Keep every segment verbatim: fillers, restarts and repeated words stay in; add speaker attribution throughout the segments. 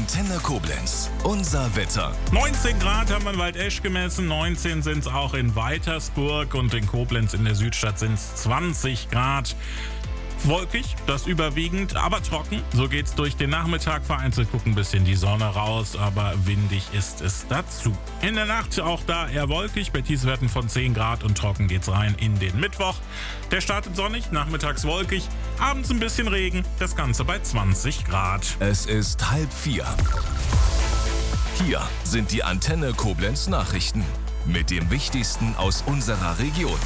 Speaker 1: Antenne Koblenz. Unser Wetter.
Speaker 2: neunzehn Grad haben wir in Waldesch gemessen, neunzehn sind es auch in Weitersburg und in Koblenz in der Südstadt sind es zwanzig Grad. Wolkig, das überwiegend, aber trocken. So geht's durch den Nachmittag. Vereinzelt guckt ein bisschen die Sonne raus, aber windig ist es dazu. In der Nacht auch da eher wolkig, bei Tiefstwerten von zehn Grad und trocken geht's rein in den Mittwoch. Der startet sonnig, nachmittags wolkig, abends ein bisschen Regen, das Ganze bei zwanzig Grad.
Speaker 1: Es ist halb vier. Hier sind die Antenne Koblenz Nachrichten mit dem Wichtigsten aus unserer Region.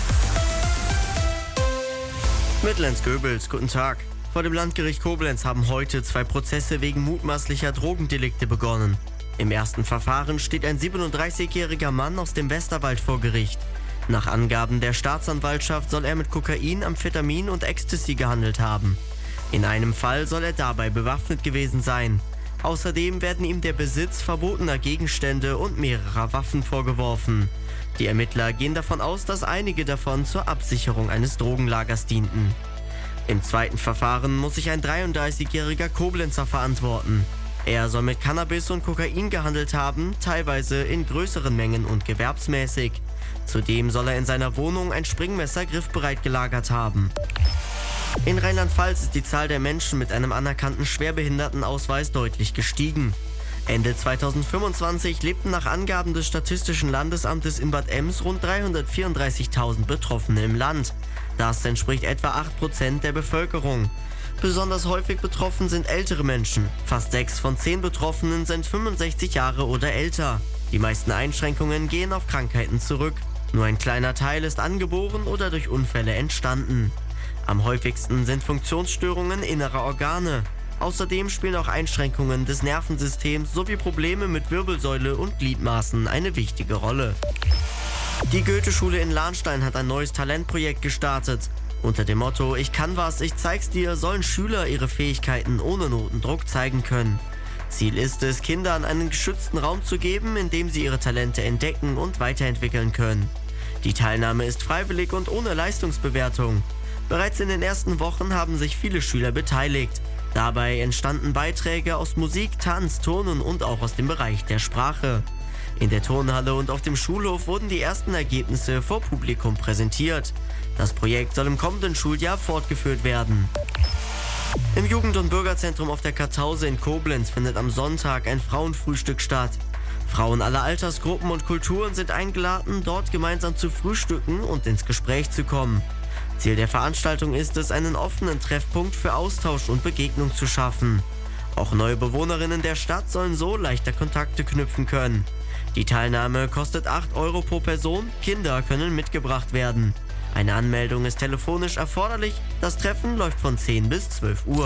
Speaker 3: Mittellenz-Göbels, guten Tag. Vor dem Landgericht Koblenz haben heute zwei Prozesse wegen mutmaßlicher Drogendelikte begonnen. Im ersten Verfahren steht ein siebenunddreißigjähriger Mann aus dem Westerwald vor Gericht. Nach Angaben der Staatsanwaltschaft soll er mit Kokain, Amphetamin und Ecstasy gehandelt haben. In einem Fall soll er dabei bewaffnet gewesen sein. Außerdem werden ihm der Besitz verbotener Gegenstände und mehrerer Waffen vorgeworfen. Die Ermittler gehen davon aus, dass einige davon zur Absicherung eines Drogenlagers dienten. Im zweiten Verfahren muss sich ein dreiunddreißigjähriger Koblenzer verantworten. Er soll mit Cannabis und Kokain gehandelt haben, teilweise in größeren Mengen und gewerbsmäßig. Zudem soll er in seiner Wohnung ein Springmesser griffbereit gelagert haben. In Rheinland-Pfalz ist die Zahl der Menschen mit einem anerkannten Schwerbehindertenausweis deutlich gestiegen. Ende zweitausendfünfundzwanzig lebten nach Angaben des Statistischen Landesamtes in Bad Ems rund dreihundertvierunddreißigtausend Betroffene im Land. Das entspricht etwa acht Prozent der Bevölkerung. Besonders häufig betroffen sind ältere Menschen. Fast sechs von zehn Betroffenen sind fünfundsechzig Jahre oder älter. Die meisten Einschränkungen gehen auf Krankheiten zurück. Nur ein kleiner Teil ist angeboren oder durch Unfälle entstanden. Am häufigsten sind Funktionsstörungen innerer Organe. Außerdem spielen auch Einschränkungen des Nervensystems sowie Probleme mit Wirbelsäule und Gliedmaßen eine wichtige Rolle. Die Goethe-Schule in Lahnstein hat ein neues Talentprojekt gestartet. Unter dem Motto „Ich kann was, ich zeig's dir“ sollen Schüler ihre Fähigkeiten ohne Notendruck zeigen können. Ziel ist es, Kindern einen geschützten Raum zu geben, in dem sie ihre Talente entdecken und weiterentwickeln können. Die Teilnahme ist freiwillig und ohne Leistungsbewertung. Bereits in den ersten Wochen haben sich viele Schüler beteiligt. Dabei entstanden Beiträge aus Musik, Tanz, Turnen und auch aus dem Bereich der Sprache. In der Turnhalle und auf dem Schulhof wurden die ersten Ergebnisse vor Publikum präsentiert. Das Projekt soll im kommenden Schuljahr fortgeführt werden. Im Jugend- und Bürgerzentrum auf der Kartause in Koblenz findet am Sonntag ein Frauenfrühstück statt. Frauen aller Altersgruppen und Kulturen sind eingeladen, dort gemeinsam zu frühstücken und ins Gespräch zu kommen. Ziel der Veranstaltung ist es, einen offenen Treffpunkt für Austausch und Begegnung zu schaffen. Auch neue Bewohnerinnen der Stadt sollen so leichter Kontakte knüpfen können. Die Teilnahme kostet acht Euro pro Person, Kinder können mitgebracht werden. Eine Anmeldung ist telefonisch erforderlich, das Treffen läuft von zehn bis zwölf Uhr.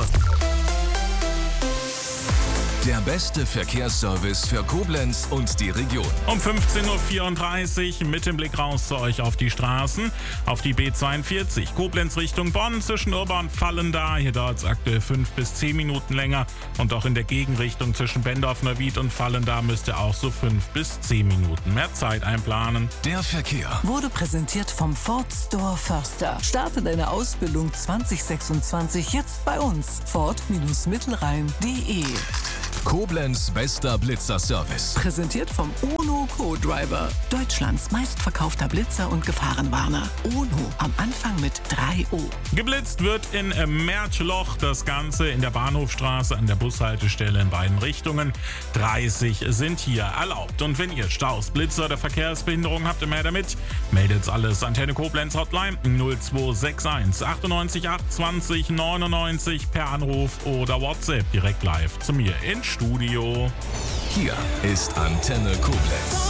Speaker 1: Der beste Verkehrsservice für Koblenz und die Region.
Speaker 2: Um fünfzehn Uhr vierunddreißig mit dem Blick raus zu euch auf die Straßen. Auf die B zweiundvierzig, Koblenz Richtung Bonn zwischen Urba und Vallendar. Hier dauert es aktuell fünf bis zehn Minuten länger. Und auch in der Gegenrichtung zwischen Bendorf-Neuwied und Vallendar müsst ihr auch so fünf bis zehn Minuten mehr Zeit einplanen.
Speaker 1: Der Verkehr
Speaker 4: wurde präsentiert vom Ford Store Förster. Starte deine Ausbildung zwanzig sechsundzwanzig jetzt bei uns. Ford Mittelrhein punkt de.
Speaker 1: Koblenz bester Blitzerservice.
Speaker 4: Präsentiert vom UNO Co-Driver. Deutschlands meistverkaufter Blitzer und Gefahrenwarner. UNO am Anfang mit drei O.
Speaker 2: Geblitzt wird in Mertschloch, das Ganze in der Bahnhofstraße an der Bushaltestelle in beiden Richtungen. dreißig sind hier erlaubt. Und wenn ihr Staus, Blitzer oder Verkehrsbehinderung habt, immer damit, meldet alles. Antenne Koblenz Hotline null zwei sechs eins achtundneunzig acht zwanzig neunundneunzig per Anruf oder WhatsApp direkt live zu mir in Studio.
Speaker 1: Hier ist Antenne Koblenz.